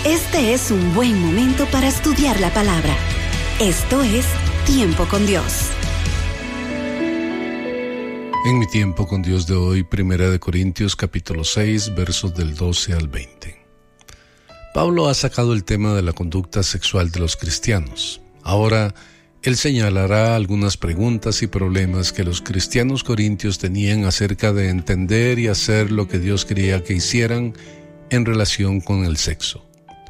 Este es un buen momento para estudiar la palabra. Esto es Tiempo con Dios. En mi tiempo con Dios de hoy, 1 Corintios capítulo 6, versos del 12 al 20. Pablo ha sacado el tema de la conducta sexual de los cristianos. Ahora, él señalará algunas preguntas y problemas que los cristianos corintios tenían acerca de entender y hacer lo que Dios quería que hicieran en relación con el sexo.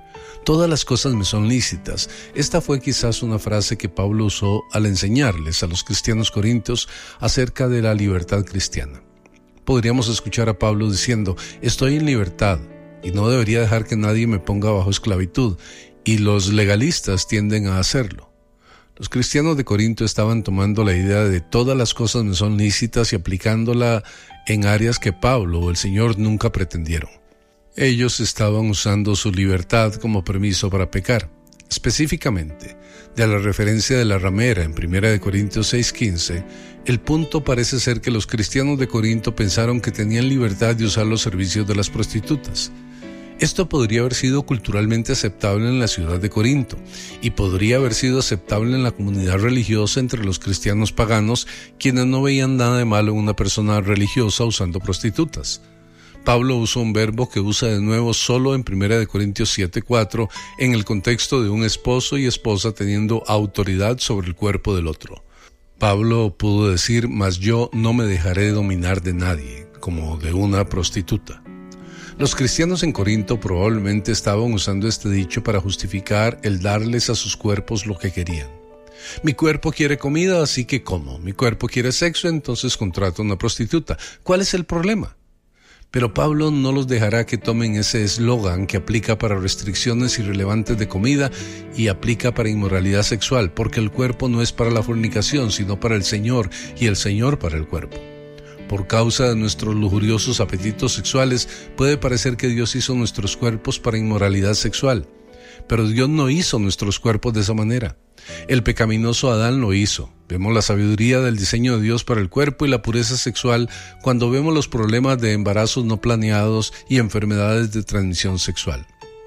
Todas las cosas me son lícitas. Esta fue quizás una frase que Pablo usó al enseñarles a los cristianos corintios acerca de la libertad cristiana. Podríamos escuchar a Pablo diciendo: estoy en libertad y no debería dejar que nadie me ponga bajo esclavitud, y los legalistas tienden a hacerlo. Los cristianos de Corinto estaban tomando la idea de todas las cosas me son lícitas y aplicándola en áreas que Pablo o el Señor nunca pretendieron. Ellos estaban usando su libertad como permiso para pecar. Específicamente, de la referencia de la ramera en 1 Corintios 6:15, el punto parece ser que los cristianos de Corinto pensaron que tenían libertad de usar los servicios de las prostitutas. Esto podría haber sido culturalmente aceptable en la ciudad de Corinto y podría haber sido aceptable en la comunidad religiosa entre los cristianos paganos, quienes no veían nada de malo en una persona religiosa usando prostitutas. Pablo usa un verbo que usa de nuevo solo en 1 Corintios 7:4 en el contexto de un esposo y esposa teniendo autoridad sobre el cuerpo del otro. Pablo pudo decir: mas yo no me dejaré dominar de nadie, como de una prostituta. Los cristianos en Corinto probablemente estaban usando este dicho para justificar el darles a sus cuerpos lo que querían. Mi cuerpo quiere comida, así que como. Mi cuerpo quiere sexo, entonces contrato a una prostituta. ¿Cuál es el problema? Pero Pablo no los dejará que tomen ese eslogan que aplica para restricciones irrelevantes de comida y aplica para inmoralidad sexual, porque el cuerpo no es para la fornicación, sino para el Señor, y el Señor para el cuerpo. Por causa de nuestros lujuriosos apetitos sexuales, puede parecer que Dios hizo nuestros cuerpos para inmoralidad sexual, pero Dios no hizo nuestros cuerpos de esa manera. El pecaminoso Adán lo hizo. Vemos la sabiduría del diseño de Dios para el cuerpo y la pureza sexual cuando vemos los problemas de embarazos no planeados y enfermedades de transmisión sexual.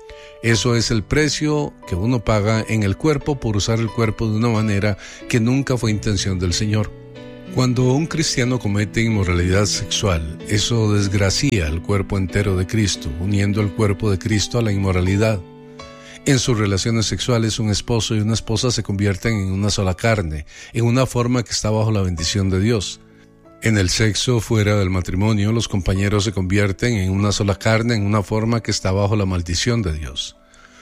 Eso es el precio que uno paga en el cuerpo por usar el cuerpo de una manera que nunca fue intención del Señor. Cuando un cristiano comete inmoralidad sexual, eso desgracia el cuerpo entero de Cristo, uniendo el cuerpo de Cristo a la inmoralidad. En sus relaciones sexuales, un esposo y una esposa se convierten en una sola carne, en una forma que está bajo la bendición de Dios. En el sexo fuera del matrimonio, los compañeros se convierten en una sola carne, en una forma que está bajo la maldición de Dios.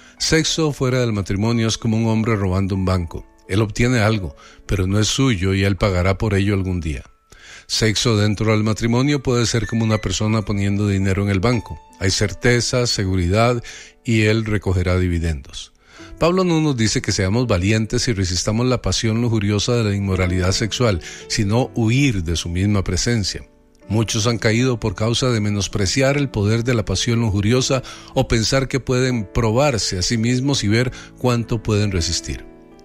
Sexo fuera del matrimonio es como un hombre robando un banco. Él obtiene algo, pero no es suyo y él pagará por ello algún día. Sexo dentro del matrimonio puede ser como una persona poniendo dinero en el banco. Hay certeza, seguridad y él recogerá dividendos. Pablo no nos dice que seamos valientes y resistamos la pasión lujuriosa de la inmoralidad sexual, sino huir de su misma presencia. Muchos han caído por causa de menospreciar el poder de la pasión lujuriosa o pensar que pueden probarse a sí mismos y ver cuánto pueden resistir.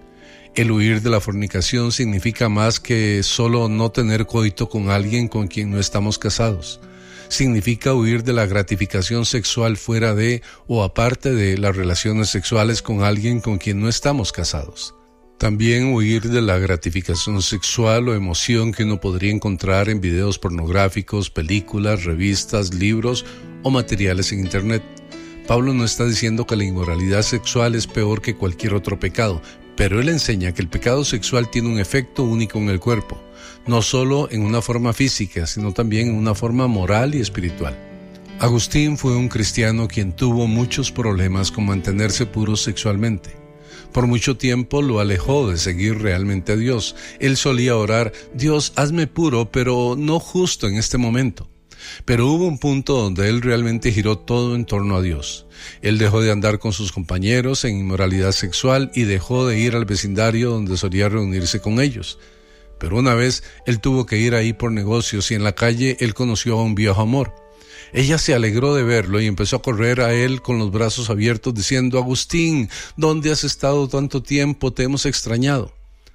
El huir de la fornicación significa más que solo no tener coito con alguien con quien no estamos casados. Significa huir de la gratificación sexual fuera de o aparte de las relaciones sexuales con alguien con quien no estamos casados. También huir de la gratificación sexual o emoción que uno podría encontrar en videos pornográficos, películas, revistas, libros o materiales en Internet. Pablo no está diciendo que la inmoralidad sexual es peor que cualquier otro pecado, pero él enseña que el pecado sexual tiene un efecto único en el cuerpo, no solo en una forma física, sino también en una forma moral y espiritual. Agustín fue un cristiano quien tuvo muchos problemas con mantenerse puro sexualmente. Por mucho tiempo lo alejó de seguir realmente a Dios. Él solía orar: Dios, hazme puro, pero no justo en este momento. Pero hubo un punto donde él realmente giró todo en torno a Dios. Él dejó de andar con sus compañeros en inmoralidad sexual y dejó de ir al vecindario donde solía reunirse con ellos. Pero una vez él tuvo que ir ahí por negocios y en la calle él conoció a un viejo amor. Ella se alegró de verlo y empezó a correr a él con los brazos abiertos diciendo: Agustín, ¿dónde has estado tanto tiempo? Te hemos extrañado.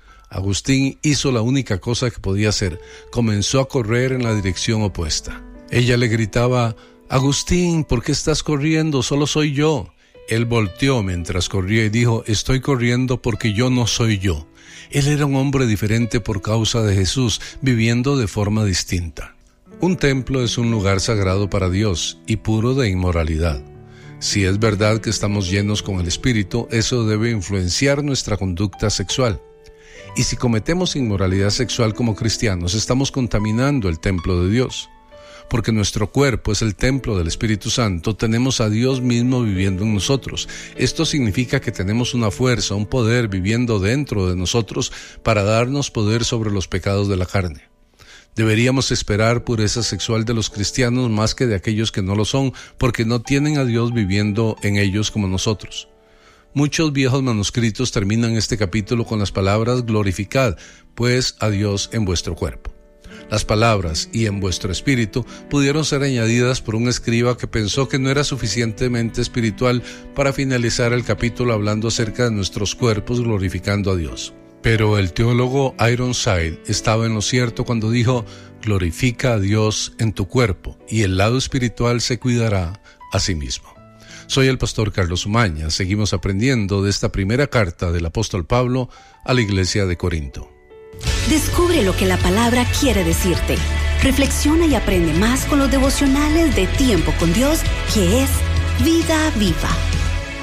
Agustín hizo la única cosa que podía hacer: comenzó a correr en la dirección opuesta. Ella le gritaba: Agustín, ¿por qué estás corriendo? Solo soy yo. Él volteó mientras corría y dijo: estoy corriendo porque yo no soy yo. Él era un hombre diferente por causa de Jesús, viviendo de forma distinta. Un templo es un lugar sagrado para Dios y puro de inmoralidad. Si es verdad que estamos llenos con el Espíritu, eso debe influenciar nuestra conducta sexual. Y si cometemos inmoralidad sexual como cristianos, estamos contaminando el templo de Dios. Porque nuestro cuerpo es el templo del Espíritu Santo, tenemos a Dios mismo viviendo en nosotros. Esto significa que tenemos una fuerza, un poder viviendo dentro de nosotros para darnos poder sobre los pecados de la carne. Deberíamos esperar pureza sexual de los cristianos más que de aquellos que no lo son, porque no tienen a Dios viviendo en ellos como nosotros. Muchos viejos manuscritos terminan este capítulo con las palabras: glorificad, pues, a Dios en vuestro cuerpo. Las palabras "y en vuestro espíritu" pudieron ser añadidas por un escriba que pensó que no era suficientemente espiritual para finalizar el capítulo hablando acerca de nuestros cuerpos glorificando a Dios. Pero el teólogo Ironside estaba en lo cierto cuando dijo: glorifica a Dios en tu cuerpo y el lado espiritual se cuidará a sí mismo. Soy el pastor Carlos Umaña. Seguimos aprendiendo de esta primera carta del apóstol Pablo a la iglesia de Corinto. Descubre lo que la palabra quiere decirte. Reflexiona y aprende más con los devocionales de Tiempo con Dios, que es Vida Viva.